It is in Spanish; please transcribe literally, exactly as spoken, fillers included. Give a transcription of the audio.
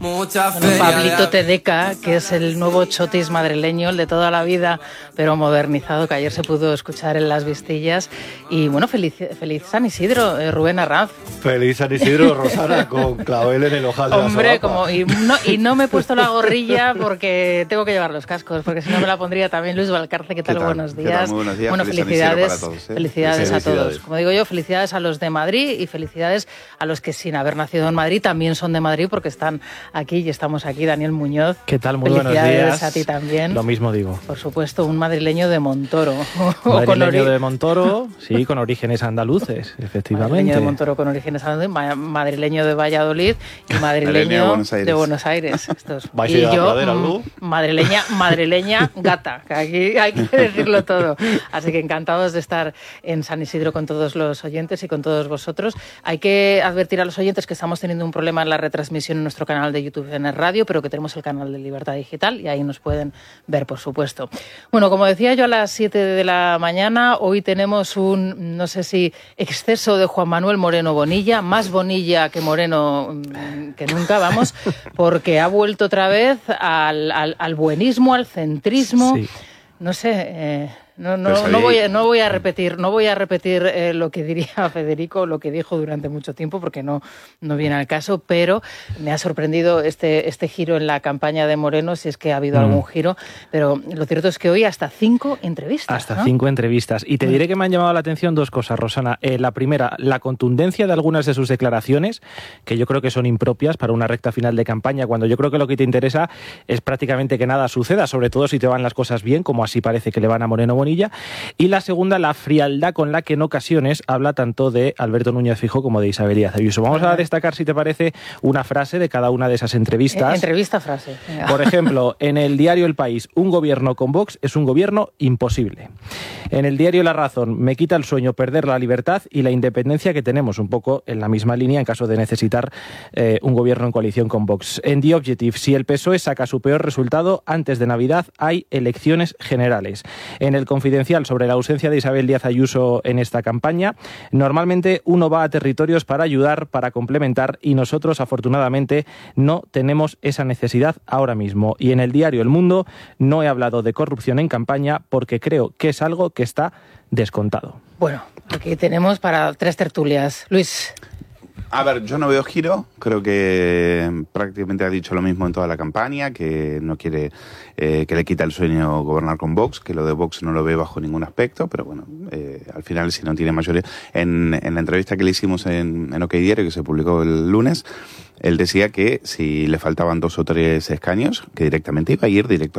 Mucha bueno, Pablito Tedeca, que es el nuevo chotis madrileño, el de toda la vida, pero modernizado, que ayer se pudo escuchar en Las Vistillas. Y bueno, feliz, feliz San Isidro, eh, Rubén Arranz. Feliz San Isidro, Rosana, con clavel en el ojal de Hombre, la solapa. como y no, y no me he puesto la gorrilla porque tengo que llevar los cascos, porque si no me la pondría también. Luis Valcarce, ¿qué tal? ¿Qué tal? Buenos días. ¿Qué tal? Muy buenos días. Bueno, Feliz felicidades, para todos, ¿eh? felicidades, felicidades a todos. Como digo yo, felicidades a los de Madrid y felicidades a los que sin haber nacido en Madrid también son de Madrid porque están aquí y estamos aquí. Daniel Muñoz. ¿Qué tal? Muy buenos días. Felicidades a ti también. Lo mismo digo. Por supuesto, un madrileño de Montoro. Madrileño de Montoro, sí, con orígenes andaluces, efectivamente. Madrileño de Montoro con orígenes andaluces, madrileño de Valladolid y madrileño de Buenos Aires. De Buenos Aires. Estos. ¿Vais y a ir a la yo, pradera, Lu? madrileña, madrileña gata, que aquí hay que decirlo todo. Así que encantados de estar en San Isidro con todos los oyentes y con todos vosotros. Hay que advertir a los oyentes que estamos teniendo un problema en la retransmisión en nuestro canal de YouTube en el radio, pero que tenemos el canal de Libertad Digital y ahí nos pueden ver, por supuesto. Bueno, como decía yo a las siete de la mañana, hoy tenemos un, no sé si exceso de Juan Manuel Moreno Bonilla, más Bonilla que Moreno que nunca, vamos, porque ha vuelto otra vez al, al, al buenismo, al centrismo, sí. No sé... Eh, No, no, no, voy a, no voy a repetir, no voy a repetir eh, lo que diría Federico, lo que dijo durante mucho tiempo, porque no, no viene al caso, pero me ha sorprendido este, este giro en la campaña de Moreno, si es que ha habido mm. algún giro, pero lo cierto es que hoy hasta cinco entrevistas. Hasta ¿no? cinco entrevistas. Y te diré que me han llamado la atención dos cosas, Rosana. Eh, la primera, la contundencia de algunas de sus declaraciones, que yo creo que son impropias para una recta final de campaña, cuando yo creo que lo que te interesa es prácticamente que nada suceda, sobre todo si te van las cosas bien, como así parece que le van a Moreno Bonilla. Y la segunda, la frialdad con la que en ocasiones habla tanto de Alberto Núñez Feijóo como de Isabel Díaz Ayuso. Vamos a destacar, si te parece, una frase de cada una de esas entrevistas. Entrevista frase. Por ejemplo, en el diario El País, un gobierno con Vox es un gobierno imposible. En el diario La Razón, me quita el sueño perder la libertad y la independencia que tenemos, un poco en la misma línea en caso de necesitar eh, un gobierno en coalición con Vox. En The Objective, si el P S O E saca su peor resultado, antes de Navidad hay elecciones generales. En el Confidencial, sobre la ausencia de Isabel Díaz Ayuso en esta campaña, normalmente uno va a territorios para ayudar, para complementar, y nosotros afortunadamente no tenemos esa necesidad ahora mismo. Y en el diario El Mundo no he hablado de corrupción en campaña porque creo que es algo que está descontado. Bueno, aquí tenemos para tres tertulias. Luis. A ver, yo no veo giro, creo que prácticamente ha dicho lo mismo en toda la campaña, que no quiere eh, que le quita el sueño gobernar con Vox, que lo de Vox no lo ve bajo ningún aspecto, pero bueno, eh, al final si no tiene mayoría... En, en la entrevista que le hicimos en, en OK Diario, que se publicó el lunes, él decía que si le faltaban dos o tres escaños, que directamente iba a ir directo